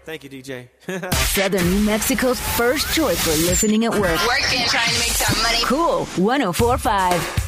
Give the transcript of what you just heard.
Thank you, DJ. Southern New Mexico's first choice for listening at work. Working, trying to make some money. Cool 104.5.